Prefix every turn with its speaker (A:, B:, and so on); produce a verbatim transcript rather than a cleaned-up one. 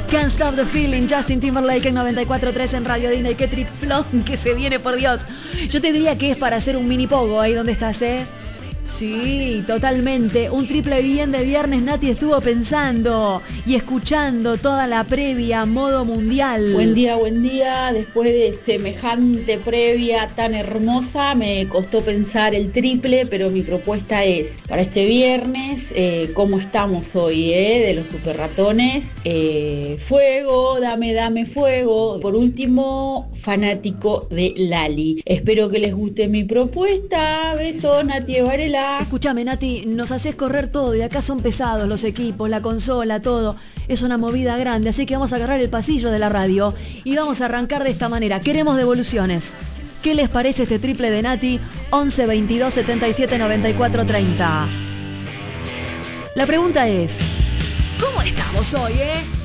A: Can't Stop the Feeling, Justin Timberlake en noventa y cuatro punto tres en Radio Disney. Qué triplón que se viene, por Dios. Yo te diría que es para hacer un mini pogo ahí donde estás, ¿eh? Sí, totalmente. Un triple bien de viernes. Nati estuvo pensando y escuchando toda la previa modo mundial.
B: Buen día, buen día. Después de semejante previa tan hermosa, me costó pensar el triple, pero mi propuesta es para este viernes, eh, ¿cómo estamos hoy, eh? De los super ratones. Eh, fuego, dame, dame fuego. Por último, fanático de Lali. Espero que les guste mi propuesta. Besos, Nati Varela.
A: Escúchame, Nati, nos haces correr todo y acá son pesados los equipos, la consola, todo. Es una movida grande, así que vamos a agarrar el pasillo de la radio y vamos a arrancar de esta manera. Queremos devoluciones. ¿Qué les parece este triple de Nati? once veintidós setenta y siete noventa y cuatro treinta. La pregunta es, ¿cómo estamos hoy, eh?